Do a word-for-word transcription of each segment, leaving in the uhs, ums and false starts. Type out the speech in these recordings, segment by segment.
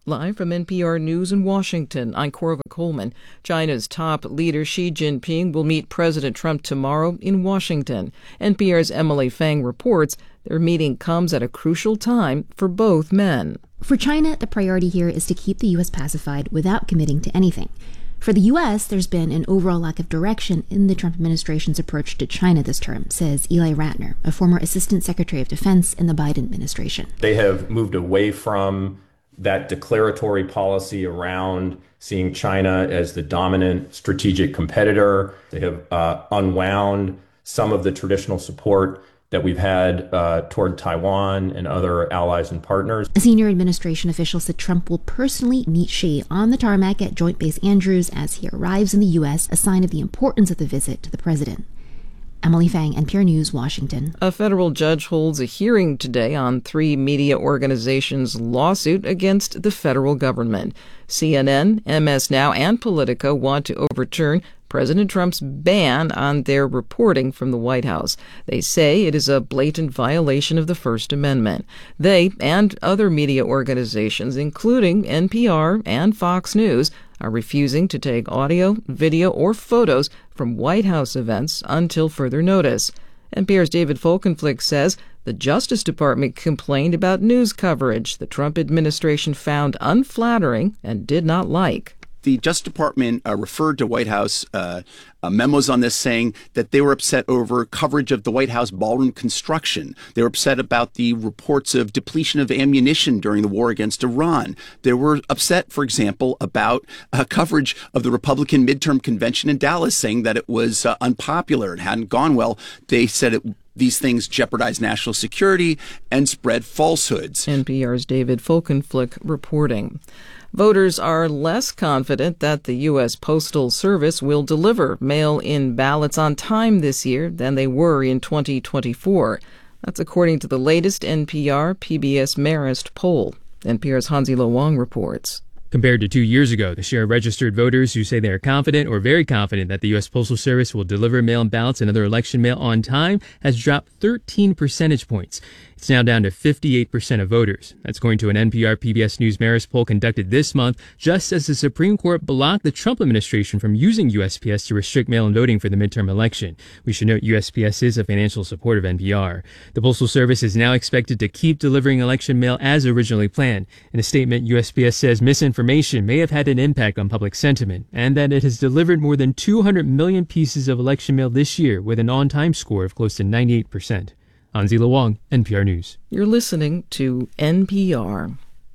Live from N P R News in Washington, I'm Corva Coleman. China's top leader Xi Jinping will meet President Trump tomorrow in Washington. N P R's Emily Fang reports their meeting comes at a crucial time for both men. For China, the priority here is to keep the U S pacified without committing to anything. For the U S, there's been an overall lack of direction in the Trump administration's approach to China this term, says Eli Ratner, a former Assistant Secretary of Defense in the Biden administration. They have moved away from that declaratory policy around seeing China as the dominant strategic competitor. They have uh, unwound some of the traditional support that we've had uh, toward Taiwan and other allies and partners. A senior administration official said Trump will personally meet Xi on the tarmac at Joint Base Andrews as he arrives in the U S, a sign of the importance of the visit to the president. Emily Fang, N P R News, Washington. A federal judge holds a hearing today on three media organizations' lawsuit against the federal government. C N N, M S Now, and Politico want to overturn President Trump's ban on their reporting from the White House. They say it is a blatant violation of the First Amendment. They and other media organizations, including N P R and Fox News, are refusing to take audio, video, or photos from White House events until further notice. N P R's David Folkenflik says the Justice Department complained about news coverage the Trump administration found unflattering and did not like. The Justice Department uh, referred to White House uh, uh, memos on this, saying that they were upset over coverage of the White House ballroom construction. They were upset about the reports of depletion of ammunition during the war against Iran. They were upset, for example, about uh, coverage of the Republican midterm convention in Dallas, saying that it was uh, unpopular and hadn't gone well. They said it These things jeopardize national security and spread falsehoods. N P R's David Folkenflik reporting. Voters are less confident that the U S. Postal Service will deliver mail-in ballots on time this year than they were in twenty twenty-four. That's according to the latest N P R P B S Marist poll. N P R's Hansi Lo Wang reports. Compared to two years ago, the share of registered voters who say they are confident or very confident that the U S. Postal Service will deliver mail-in ballots and other election mail on time has dropped thirteen percentage points. It's now down to fifty-eight percent of voters. That's according to an N P R P B S News Marist poll conducted this month, just as the Supreme Court blocked the Trump administration from using U S P S to restrict mail-in voting for the midterm election. We should note U S P S is a financial supporter of N P R. The Postal Service is now expected to keep delivering election mail as originally planned. In a statement, U S P S says misinformation may have had an impact on public sentiment, and that it has delivered more than two hundred million pieces of election mail this year with an on-time score of close to ninety-eight percent. Hansi Lo Wang, N P R News. You're listening to N P R.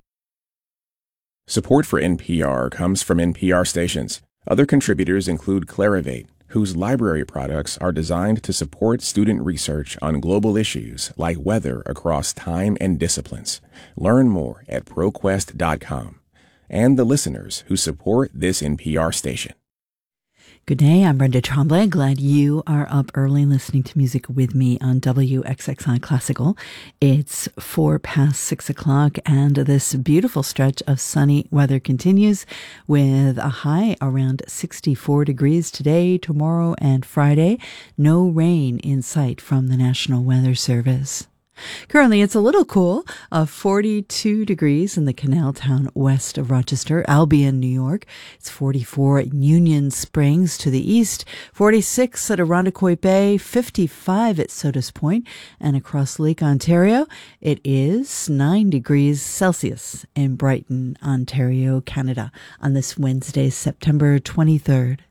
Support for N P R comes from N P R stations. Other contributors include Clarivate, whose library products are designed to support student research on global issues like weather across time and disciplines. Learn more at ProQuest dot com. And the listeners who support this N P R station. Good day, I'm Brenda Tremblay. Glad you are up early listening to music with me on W X X I Classical. It's four past six o'clock and this beautiful stretch of sunny weather continues with a high around sixty-four degrees today, tomorrow, and Friday. No rain in sight from the National Weather Service. Currently, it's a little cool, uh, forty-two degrees in the canal town west of Rochester, Albion, New York. It's forty-four at Union Springs to the east, forty-six at Irondequoit Bay, fifty-five at Sodas Point, and across Lake Ontario, it is nine degrees Celsius in Brighton, Ontario, Canada, on this Wednesday, September twenty-third.